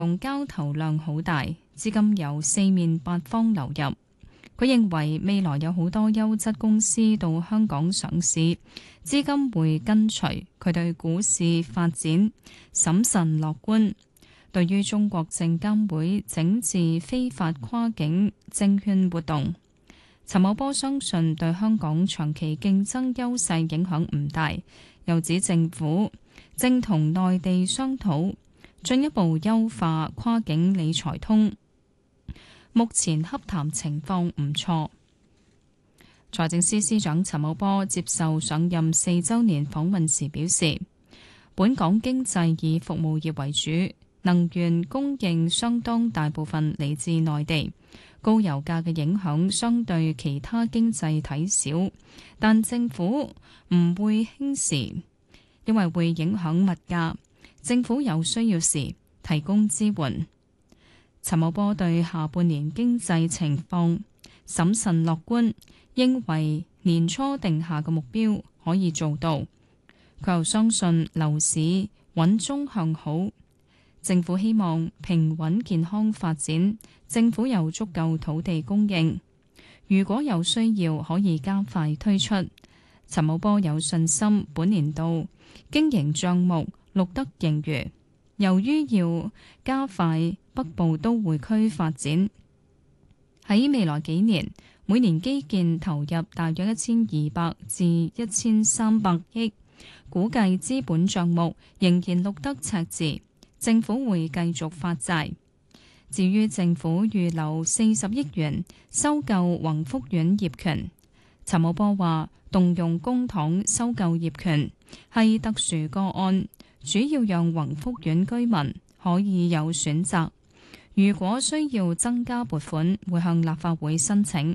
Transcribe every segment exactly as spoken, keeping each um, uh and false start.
用交投量好大，資金由四面八方流入。佢認為未來有好多優質公司到香港上市，資金會跟隨。佢對股市發展審慎樂觀。對於中國證監會整治非法跨境證券活動，陳茂波相信對香港長期競爭優勢影響唔大，又指政府正同內地商討進一步優化跨境理財通。目前洽談情況唔錯。財政司司長陳茂波接受上任四週年訪問時表示，本港經濟以服務業為主，能源供應相當大部分嚟自內地，高油價嘅影響相對其他經濟體少，但政府唔會輕視，因為會影響物價，政府有需要時提供支援。陳茂波對下半年經濟情況審慎樂觀，認為年初定下嘅目標可以做到。佢又相信樓市穩中向好，政府希望平穩健康發展，政府有足夠土地供應，如果有需要可以加快推出。陳茂波有信心本年度經營帳目錄得盈餘。由於要加快北部都會區發展，喺未來幾年每年基建投入大約一千二百至一千三百億，估計資本帳目仍然錄得赤字，政府會繼續發債。至於政府預留四十億元收購宏福苑業權，陳茂波話動用公帑收購業權係特殊個案，主要讓宏福苑居民可以有選擇。如果需要增加撥款，會向立法會申請。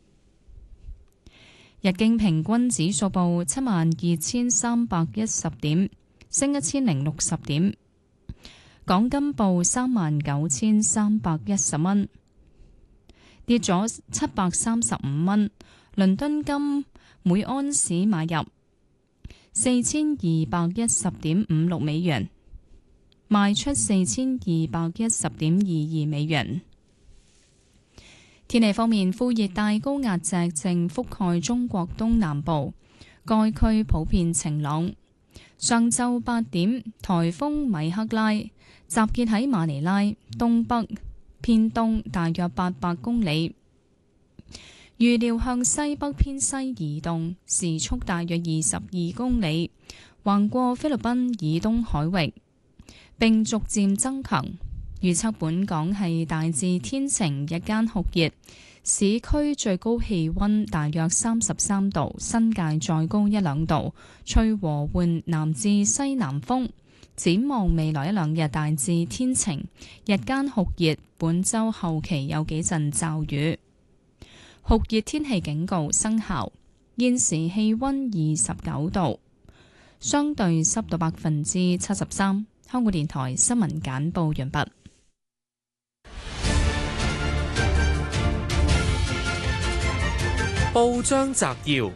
日經平均指數報七萬二千三百一十點，升一千零六十點。港金報三萬九千三百一十蚊，跌咗七百三十五蚊。倫敦金每安士買入四千二百一十點五六美元，賣出四千二百一十點二二美元。天氣方面，副熱帶高壓脊正覆蓋中國東南部，該區普遍晴朗。上晝八點，颱風米克拉集結喺馬尼拉東北偏東大約八百公里，預料向西北偏西移動，時速大約二十二公里，橫過菲律賓以東海域，並逐漸增強。預測本港係大致天晴，日間酷熱，市區最高氣溫大約三十三度，新界再高一兩度，吹和緩南至西南風。展望未來一兩日大致天晴，日間酷熱，本週後期有幾陣驟雨。酷熱天氣警告生效，現時氣溫二十九度，相對濕度百分之七十三。香港電台新聞簡報完畢。 報章摘要，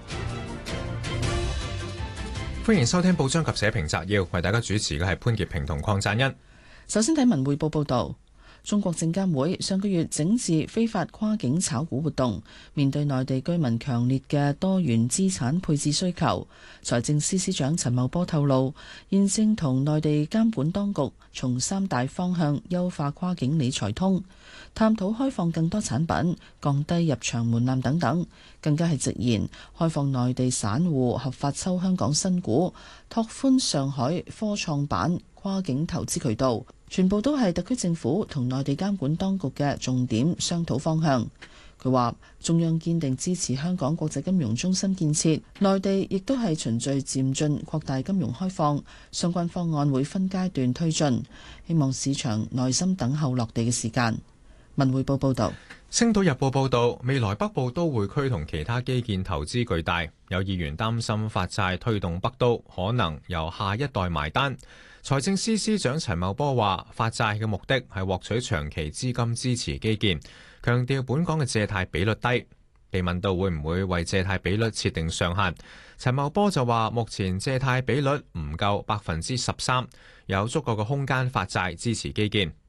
歡迎收聽報章及社評摘要，為大家主持嘅係潘潔平同鄺贊恩。 首先睇文匯報報道。中國證監會上個月整治非法跨境炒股活動，面對內地居民強烈嘅多元資產配置需求，財政司司長陳茂波透露，現正同內地監管當局從三大方向優化跨境理財通，探討開放更多產品、降低入場門檻等等，更加係直言開放內地散戶合法抽香港新股，拓寬上海科創板跨境投資渠道，全部都係特區政府同內地監管當局嘅重點商討方向。佢話中央堅定支持香港國際金融中心建設，內地亦都係循序漸進擴大金融開放，相關方案會分階段推進，希望市場耐心等候落地嘅時間。文匯報報道。 星島日報報道，未來北部都會區同其他基建投資巨大，有議員擔心發債推動北都可能由下一代埋單。財政司司長陳茂波話，發債嘅目的係獲取長期資金支持基建，強調本港嘅借貸比率低。被問到會唔會為借貸比率設定上限，陳茂波就話目前借貸比率唔夠百分之十三，有足夠嘅空間發債支持基建。